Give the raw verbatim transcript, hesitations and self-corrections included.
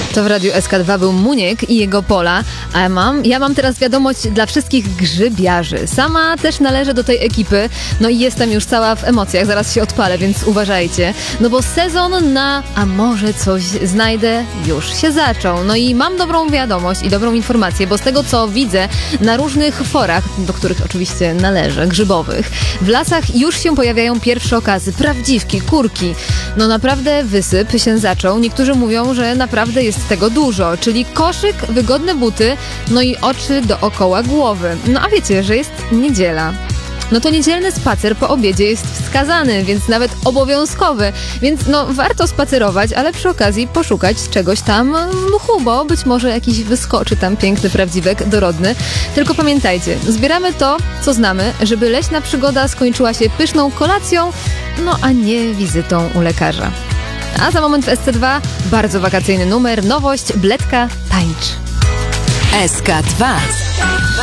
To w Radiu S K dwa był Muniek i jego pola, a ja mam, ja mam teraz wiadomość dla wszystkich grzybiarzy. Sama też należę do tej ekipy, no i jestem już cała w emocjach, zaraz się odpalę, więc uważajcie. No bo sezon na a może coś znajdę już się zaczął. No i mam dobrą wiadomość i dobrą informację, bo z tego co widzę na różnych forach, do których oczywiście należę, grzybowych, w lasach już się pojawiają pierwsze okazy, prawdziwki, kurki. No naprawdę wysyp się zaczął. Niektórzy mówią, że naprawdę jest tego dużo, czyli koszyk, wygodne buty, no i oczy dookoła głowy. No a wiecie, że jest niedziela. No to niedzielny spacer po obiedzie jest wskazany, więc nawet obowiązkowy. Więc no warto spacerować, ale przy okazji poszukać czegoś tam w mchu, bo być może jakiś wyskoczy tam piękny prawdziwek dorodny. Tylko pamiętajcie, zbieramy to, co znamy, żeby leśna przygoda skończyła się pyszną kolacją, no a nie wizytą u lekarza. A za moment w S C dwa bardzo wakacyjny numer, nowość, Bledka tańcz. S K dwa.